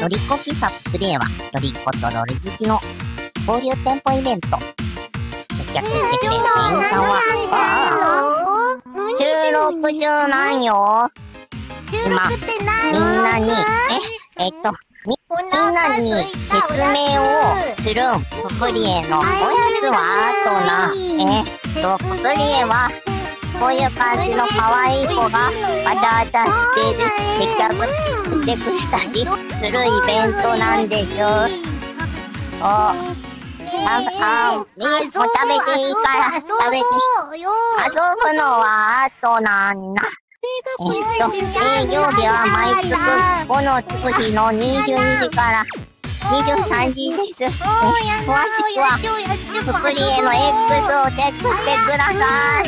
ロリコ喫茶プレイは、ロリコとロリ好きの交流店舗イベント。接客してくれる店員さんは、収録中なんよ。今、みんなに、みんなに説明をするププリエのおやつはププリエはこういう感じの可愛い子がわちゃわちゃしてる接客してくれたりするイベントなんでしょ。もう食べていいから食べて。遊ぶのは後なんだ。営業日は毎月5のつく日の22時から23時です。詳しくはププリエの X をチェックしてください。